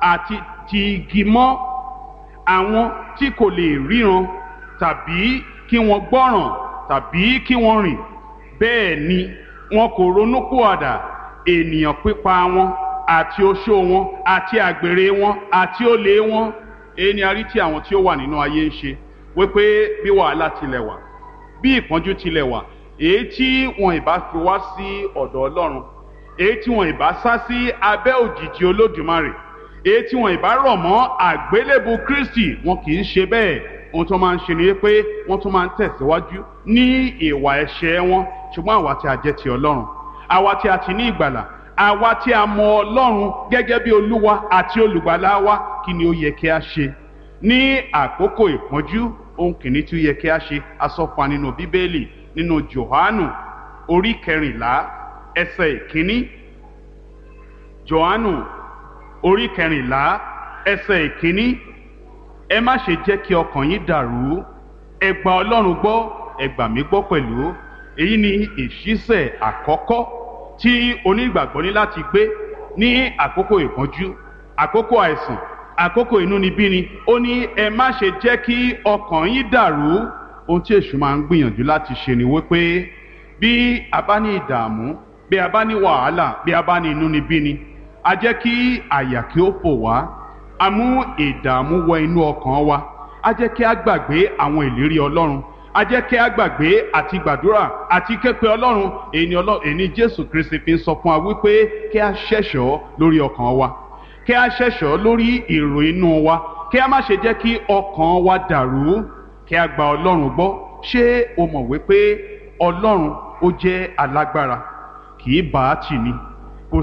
àti ti igi mọ́ àwọn tí kò lè ríran tàbí kí wọ́n gbọ́ràn tàbí kí wọ́n rìn, bẹ́ẹ̀ ni wọn kò ronúpìwàdà. Ènìyàn pípa wọn àti oṣó wọn àti àgbèrè wọn àti olè wọn, èyí ni a rí tí àwọn tí ó wà nínú ayé ń ṣe, wípé bí wàhálà tilẹ̀ wà, bí ìpọ́njú tilẹ̀ wà, èyí tí wọn ìbá fi wá sí ọ̀dọ̀ Ọlọ́run, èyí tí wọn ìbá sá sí abẹ́ òjìji Olódùmarè, èyí tí wọn ìbá rọ̀ mọ́ àgbélébù Kristi, wọn kì í ṣe bẹ́ẹ̀. Ohun tó máa ń ṣe ni pé wọ́n tún máa ń tẹ̀síwájú ní ìwà ẹ̀ṣẹ̀ wọn. Ṣùgbọ́n àwa tí a jẹ́ ti Ọlọ́run, àwa tí a ti ní ìgbàlà, àwa tí a mọ Ọlọ́run gẹ́gẹ́ bí Olúwa àti Olùgbàlà wa, kí ni ó yẹ kí a ṣe ní àkókò ìpọ́njú? Ohun kìíní tí ó yẹ kí a ṣe, a sọ fún wa nínú Bíbélì, nínú Jòhánù orí 14 ẹsẹ̀ 1. Jòhánù orí 14 ẹsẹ̀ 1. Ẹ má ṣe jẹ́ kí ọkàn yín dàrú, ẹ gba Ọlọ́run gbọ́, ẹ gbà mí gbọ́ pẹ̀lú. Èyí ni ìṣísẹ̀ àkọ́kọ́ tí onígbàgbọ́ ní láti gbé ní àkókò ìpọ́njú, àkókò àìsàn, àkókò inúnibíni. Ó ní ẹ má ṣe jẹ́ kí ọkàn yín dàrú. Ohun tí èṣù máa ń gbìyànjú láti ṣe ni wípé bí a bá ní ìdààmú, bí a bá ní wàhálà, bí a bá ní inúnibíni, a jẹ́ kí àyà kí ó fò wá, a mú ìdààmú wọ inú ọkàn wa, a jẹ́ kí a gbàgbé àwọn ìlérí Ọlọ́run, a jẹ́ kí a gbàgbé àti gbàdúrà àti képe Ọlọ́run. Èyí ni Jésù Kristi fi ń sọ fún wa wípé kí a ṣẹ̀ṣọ́ lórí ọkàn wa, kí a ṣẹ̀ṣọ́ lórí èrò inú wa, kí a má ṣe jẹ́ kí ọkàn wa dàrú, kí a gba Ọlọ́run gbọ́. Ṣé o mọ̀ wípé Ọlọ́run ó jẹ́ alágbára, kì í bá a tì ní, kò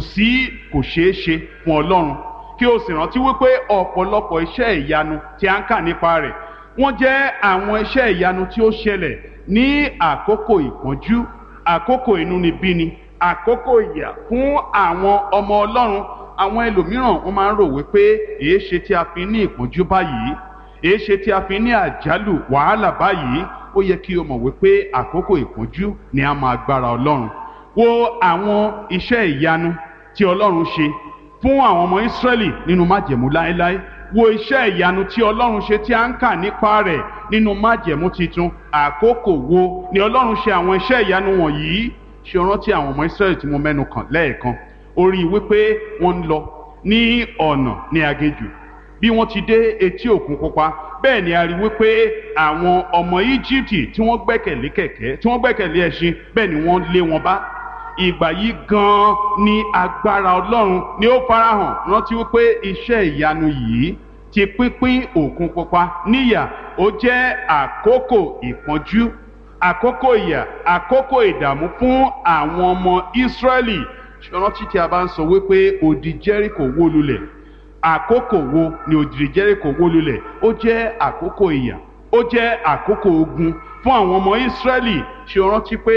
ṣeé ṣe fún Ọlọ́run? Kí o sì rántí wípé ọ̀pọ̀lọpọ̀ iṣẹ́ ìyanu tí a ń kà nípa rẹ̀, wọ́n jẹ́ àwọn iṣẹ́ ìyanu tí ó ṣẹlẹ̀ ní àkókò ìpọ́njú, àkókò inúnibíni, àkókò ìyà fún àwọn ọmọ Ọlọ́run. Àwọn ẹlòmíràn wọ́n máa ń rò wípé èé ṣe tí a fi ní ìpọ́njú báyìí, èé ṣe tí a fi ní àjálù wàhálà báyìí. Ó yẹ kí o mọ̀ wípé àkókò ìpọ́njú ni a máa gbára Ọlọ́run. Wo àwọn iṣẹ́ ìyanu tí Ọlọ́run ṣe fún àwọn ọmọ Ísírẹ́lì nínú májẹ̀mú láéláé. Wo iṣẹ́ ìyanu tí Ọlọ́run ṣe tí a ń kà nípa rẹ̀ nínú májẹ̀mú titun. Àkókò wo ni Ọlọ́run ṣe àwọn iṣẹ́ ìyanu wọ̀nyí? Ṣé o rántí àwọn ọmọ Ísírẹ́lì tí mo mẹ́nu kàn lẹ́ẹ̀kan? Ó rí wípé wọ́n ń lọ ní ọ̀nà ní aginjù. Bí wọ́n ti dé etí òkun pupa, bẹ́ẹ̀ ni a rí wípé àwọn ọmọ Íjíbítì tí wọ́n gbẹ́kẹ̀lé kẹ̀kẹ́, tí wọ́n gbẹ́kẹ̀lé ẹṣin, bẹ́ẹ̀ ni wọ́n lé wọn bá. Ìgbà yìí gan-an ni agbára Ọlọ́run ni ó farahàn. Rántí wípé iṣẹ́ ìyanu yìí ti pínpín òkun pupa níyà, ó jẹ́ àkókò ìpọ́njú, àkókò ìyà, àkókò ìdààmú fún àwọn ọmọ Ísírẹ́lì. Rántí tí a bá ń sọ wípé odi Jẹ́ríkò wó lulẹ̀, àkókò wo ni odi Jẹ́ríkò wó lulẹ̀? Ó jẹ́ àkókò ìyà, ó jẹ́ àkókò ogun fún àwọn ọmọ Ísírẹ́lì. Ṣé o rántí pé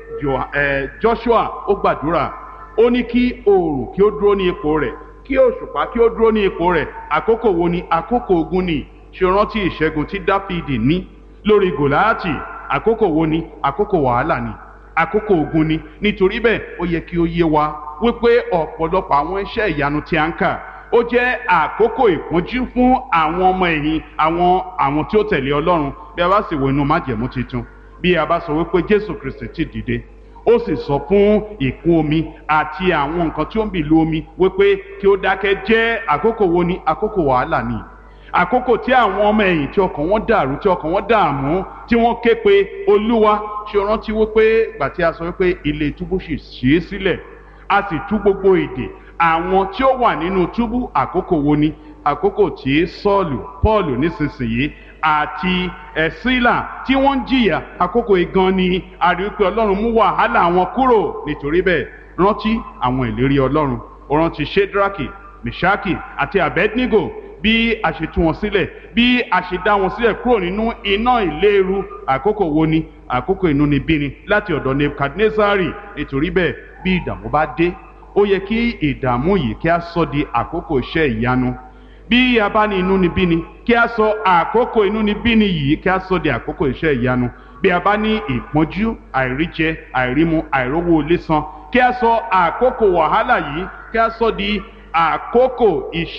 Joshua ó gbàdúrà, ó ní kí oòrùn kí ó dúró ní ipò rẹ̀, kí òṣùpá kí ó dúró ní ipò rẹ̀? Àkókò wo ni? Àkókò ogun ni. Ṣé o rántí ìṣẹ́gun tí Dáfídì ní lórí Gòláàtì? Àkókò wo ni? Àkókò wàhálà ni, àkókò ogun ni. Nítorí bẹ́ẹ̀ ó yẹ kí ó yé wa wípé ọ̀pọ̀lọpọ̀ àwọn iṣẹ́ ìyanu tí a ń kà, ó jẹ́ àkókò ìpọ́njú fún àwọn ọmọ ẹ̀yìn, àwọn tí ó tẹ̀lé Ọlọ́run. Bí a bá sì wo inú májẹ̀mú titun, bí a bá sọ wípé Jésù Kristi ti dìde, ó sì sọ fún ìkún omi àti àwọn nǹkan tí ó ń bì lu omi wípé kí ó dákẹ́ jẹ́. Àkókò wo ni? Àkókò wàhálà ni. Àkókò tí àwọn ọmọ ẹ̀yìn tí ọkàn wọn dàrú, tí ọkàn wọn dààmú, tí wọ́n ké pe Olúwa. Ṣé o rántí wípé ìgbà tí a sọ wípé ilé túbú sì ṣí sílẹ̀, a sì tú gbogbo ìdè àwọn tí ó wà nínú túbú? Àkókò wo ni? Àkókò tí Pọ́ọ̀lù nísinsìnyí àti Sílà tí wọ́n ń jìyà. Àkókò igan ni a rí pé Ọlọ́run mú wàhálà wọn kúrò. Nítorí bẹ́ẹ̀ rántí àwọn ìlérí Ọlọ́run. Ó rántí Ṣédrákì, Mèṣákì àti Abednego, bí a ṣe tú wọn sílẹ̀, bí a ṣe dá wọn sílẹ̀ kúrò nínú iná ìléru. Àkókò wo ni? Àkókò inúnibíni láti ọ̀dọ̀ Nebukadnezari. Nítorí bẹ́ẹ̀ bí ìdààmú bá dé, ó yẹ kí ìdààmú yìí kí a sọ di àkókò iṣẹ́ ìyanu. Bí a bá ní inúnibíni, kí a sọ àkókò inúnibíni yìí kí a sọ di àkókò iṣẹ́ ìyanu. Bí a bá ní ìpọ́njú, àìríjẹ, àìrímu, àìrówó ilé san, kí a sọ àkókò wàhálà yìí kí a sọ di àkókò iṣẹ́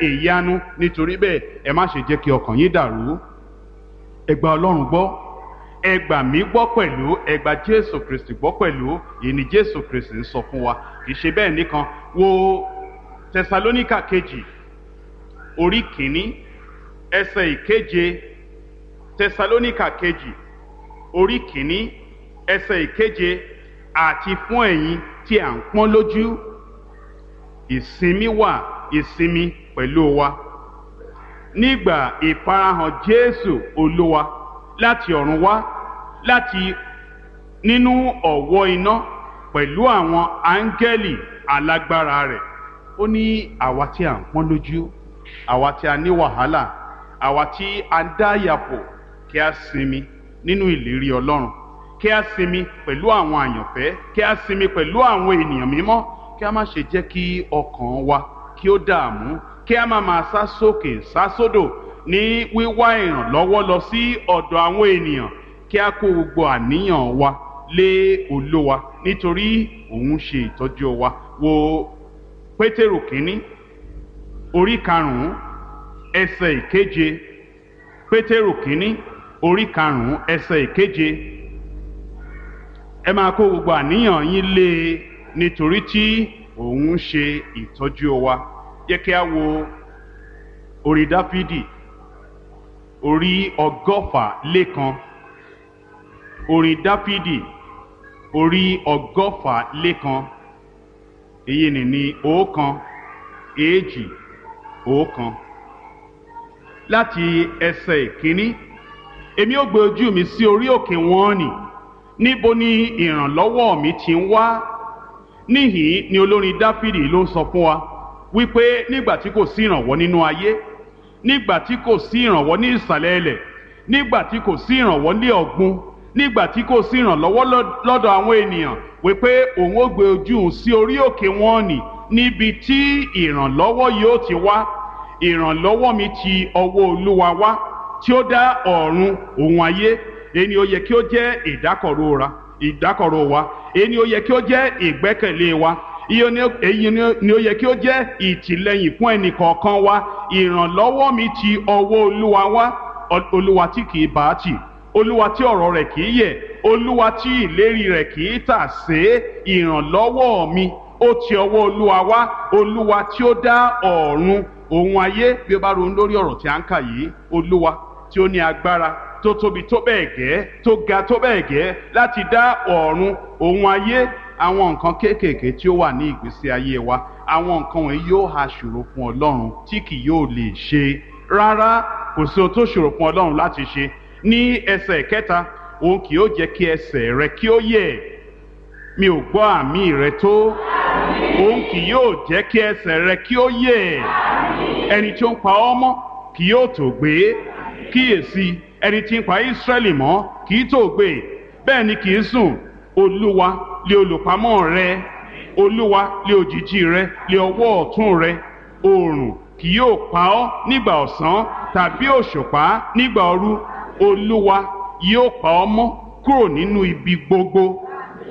ìyanu. Nítorí bẹ́ẹ̀ ẹ má ṣe jẹ́ kí ọkàn yín dàrú. Ẹ gba Ọlọ́run gbọ́, ẹ gbà mí gbọ́ pẹ̀lú, ẹ gba Jésù Kristi gbọ́ pẹ̀lú. Èyí ni Jésù Kristi ń sọ fún wa. Kì í ṣe bẹ́ẹ̀ nìkan. Wo Tẹsalóníkà kejì orí kìíní ẹsẹ̀ ìkeje. Tẹsalóníkà kejì orí kìíní ẹsẹ̀ ìkeje. Àti fún ẹ̀yin tí à ń pọ́n lójú, ìsinmi wà, ìsinmi pẹ̀lú wa nígbà ìfarahàn Jésù Olúwa láti ọ̀run wá, láti nínú ọ̀wọ́ iná pẹ̀lú àwọn áńgẹ́lì alágbára rẹ̀. Ó ní àwa tí à ń pọ́n lójú, àwa tí a ní wàhálà, àwa tí a ń dá yàpò, kí a sinmi nínú ìlérí Ọlọ́run, kí a sinmi pẹ̀lú àwọn àyànfẹ́, kí a sinmi pẹ̀lú àwọn ènìyàn mímọ́, kí a má ṣe jẹ́ kí ọkàn wa kí ó dààmú, kí a má máa sá sókè sá sódò ní wíwá ìrànlọ́wọ́ lọ sí ọ̀dọ̀ àwọn ènìyàn. Kí a kó gbogbo àníyàn wa lé Olúwa, nítorí òun ṣe ìtọ́jú wa. Wo Pétérù kínní orí karùn-ún ẹsẹ̀ ìkeje. Pétérù kínní orí karùn-ún ẹsẹ̀ ìkeje. Ẹ máa kó gbogbo àníyàn yín lé e, nítorí tí òun ṣe ìtọ́jú wa. Jẹ́ kí a wo orí Dáfídì orí 101. Orí Dáfídì orí 101. Èyí ni 1, 2, 1. Láti ẹsẹ̀ ìkíní. Èmi ó gbé ojú mi sí orí òkè wọn nì, níbo ni ìrànlọ́wọ́ mi ti ń wá? Níhìn ni olórin Dáfídì ló ń sọ fún wa wípé nígbà tí kò sí ìrànwọ́ nínú ayé, nígbà tí kò sí ìrànwọ́ ní ìsàlẹ̀ ilẹ̀, nígbà tí kò sí ìrànwọ́ ní ọ̀gbun, nígbà tí kò sí ìrànlọ́wọ́ lọ́dọ̀ àwọn ènìyàn, wípé òun ó gbé ojú òun sí orí òkè wọn nì, níbi tí ìrànlọ́wọ́ yóò ti wá. Ìrànlọ́wọ́ mi ti ọwọ́ Olúwa wá, tí ó dá ọ̀run òun ayé. Èyí ni ó yẹ kí ó jẹ́ ìdákọ̀ró wa. Èyí ni ó yẹ kí ó jẹ́ ìgbẹ́kẹ̀lé wa. Èyí ni ó yẹ kí ó jẹ́ ìtìlẹ́yìn fún ẹnì kọ̀ọ̀kan wa. Ìrànlọ́wọ́ mi ti ọwọ́ Olúwa wá. Olúwa tí kìí bá tì, Olúwa tí ọ̀rọ̀ rẹ̀ kìí yẹ̀, Olúwa tí ìlérí rẹ̀ kìí tà sé. Ìrànlọ́wọ́ mi ó ti ọwọ́ Olúwa wá. Olúwa tí ó dá ọ̀run òun ayé. Bí ó bá ronú lórí ọ̀rọ̀ tí a ń kà yìí, Olúwa tí ó ní agbára, tó tóbi tó bẹ́ẹ̀ gẹ́, tó ga tó bẹ́ẹ̀ gẹ́ láti dá ọ̀run òun ayé. Àwọn nǹkan kéékèèké tí ó wà ní ìgbésí ayé wa, àwọn nǹkan wọ̀nyí yóò ha ṣòro fún Ọlọ́run tí kì yóò lè ṣe. Rárá, kò sí ohun tó ṣòro fún Ọlọ́run láti ṣe. Ní ẹsẹ̀ kẹta, òun kì yóò jẹ́ kí ẹsẹ̀ rẹ kí ó yẹ̀. Mi ò gbọ́ àmì rẹ tó. Òun kì yóò jẹ́ kí ẹsẹ̀ rẹ kí ó yẹ̀. Ẹni tí ó ń pa ọ́ mọ́ kì yóò tó gbé. Kíyèsí, ẹni tí ń pa Ísírẹ́lì mọ́ kì í tó gbé, bẹ́ẹ̀ ni kì í sùn. Olúwa lé olùpamọ́ rẹ, Olúwa lé òjìji rẹ, lé ọwọ́ ọ̀tún rẹ. Oòrùn kì yóò pa ọ́ nígbà ọ̀sán, tàbí òṣùpá nígbà òru. Olúwa yóò pa ọ́ mọ́ kúrò nínú ibi gbogbo.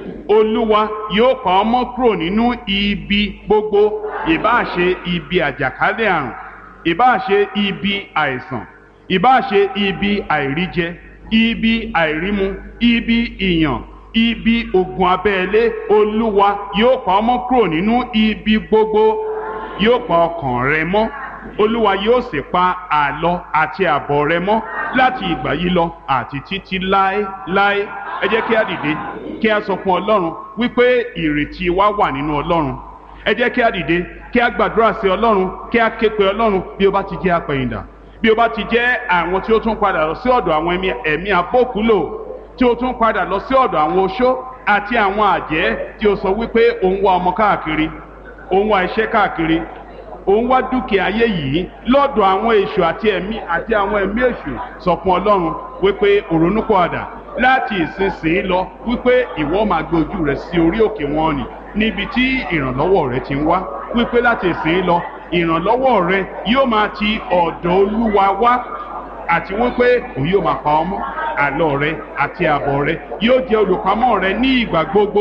Olúwa yóò pa ọ́ mọ́ kúrò nínú ibi gbogbo. Ìbáà ṣe ibi àjàkálẹ̀ àrùn, ìbáà ṣe ibi àìsàn, ìbáà ṣe ibi àìríjẹ, ibi àìrímu, ibi ìyàn, ibi ogun abẹ́lé. Olúwa yóò pa ọ́ mọ́ kúrò nínú ibi gbogbo. Yóò pa ọkàn rẹ mọ́. Olúwa yóò sì pa àlọ àti àbọ̀ rẹ mọ́ láti ìgbà yìí lọ àti títí láéláé. Ẹ jẹ́ kí a dìde, kí a sọ fún Ọlọ́run wípé ìrètí wa wà nínú Ọlọ́run. Ẹ jẹ́ kí a dìde, kí a gbàdúrà sí Ọlọ́run, kí a ké pe Ọlọ́run. Bí ó bá ti jẹ́ apẹ̀yìndà, bí ó bá ti jẹ́ àwọn tí ó tún padà lọ sí ọ̀dọ̀ àwọn ẹ̀mí abókúlò, tí ó tún padà lọ sí ọ̀dọ̀ àwọn oṣó àti àwọn àjẹ́, tí ó sọ wípé òun wá ọmọ káàkiri, òun wá iṣẹ́ káàkiri, òun wá dúkìá ayé yìí lọ́dọ̀ àwọn èṣù àti àwọn ẹ̀mí èṣù. Sọ fún Ọlọ́run wípé òrónúpìwàdà láti ìsinsìnyí lọ, wípé ìwọ máa gbé ojú rẹ sí orí òkè wọn nì, níbi tí ìrànlọ́wọ́ rẹ ti ń wá. Wípé láti ìsinsìnyí lọ, ìrànlọ́wọ́ rẹ yóò máa ti ọ̀dọ̀ Olúwa wá, àti wípé òun yóò máa pa ọ́ mọ́. Àlọ rẹ àti àbọ̀ rẹ yóò jẹ́ olùpamọ́ rẹ ní ìgbà gbogbo.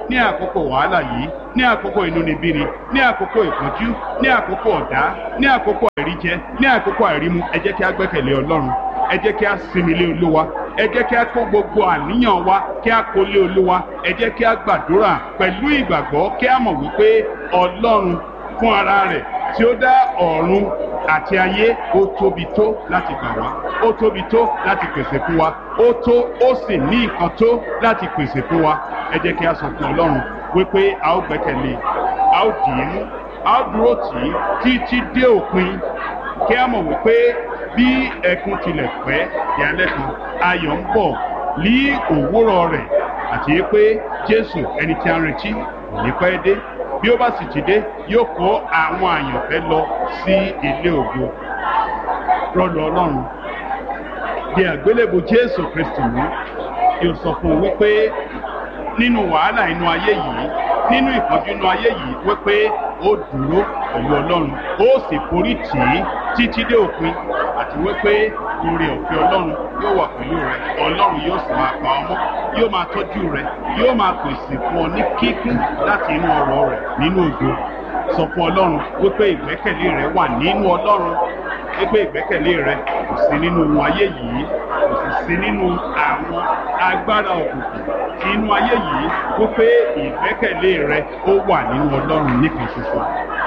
ní àkókò wàhálà yìí, ní àkókò inúnibíni, ní àkókò ìpọ́njú, ní àkókò ọ̀dá, ní àkókò àìríjẹ, ní àkókò àìrímu, ẹ jẹ́ kí a gbẹ́kẹ̀lé Ọlọ́run, ẹ jẹ́ kí a sinmi lé Olúwa, ẹ jẹ́ kí a kó gbogbo àníyàn wa kí a kó lé Olúwa, ẹ jẹ́ kí a gbàdúrà pẹ̀lú ìgbàgbọ́ kí a mọ̀ wípé Ọlọ́run fún ara rẹ̀ tí ó dá ọ̀run àti ayé ó tóbi tó láti gbà wá, ó tóbi tó láti pèsè fún wa, ó sì ní nǹkan tó láti pèsè fún wa. Ẹ jẹ́ kí a sọ fún Ọlọ́run wípé a ó gbẹ́kẹ̀lé, a ó dì í mú, a ó dúró tì í títí dé òpin, kí a mọ̀ wípé bí ẹkún tilẹ̀ pẹ́ di alẹ́ kan, ayọ̀ ń bọ̀ ní òwúrọ̀ rẹ̀, àti pé Jésù ẹni tí a ń retí kò ní pẹ́ dé. Bí ó bá sì ti dé, yóò kó àwọn àyànfẹ́ lọ sí ilé ògo. Rọlù Ọlọ́run di àgbélébù Jésù Kristi mú, yóò sọ fún un wípé nínú wàhálà inú ayé yìí, nínú ìpọ́njú inú ayé yìí, wípé ó dúró pẹ̀lú Ọlọ́run, ó sì forí tì í títí dé òpin, àti wípé oore ọ̀fẹ́ Ọlọ́run yóò wà pẹ̀lú rẹ. Ọlọ́run yóò sì máa pa ọ́ mọ́, yóò máa tọ́jú rẹ, yóò máa pèsè fún ọ ní kíkún láti inú ọrọ̀ rẹ̀ nínú ògo. Sọ fún Ọlọ́run wípé ìgbẹ́kẹ̀lé rẹ wà nínú Ọlọ́run, wípé ìgbẹ́kẹ̀lé rẹ kò sí nínú ohun ayé yìí, kò sì sí nínú àwọn agbára òkùnkùn inú ayé yìí, wípé ìgbẹ́kẹ̀lé rẹ ó wà nínú Ọlọ́run nìkan ṣoṣo.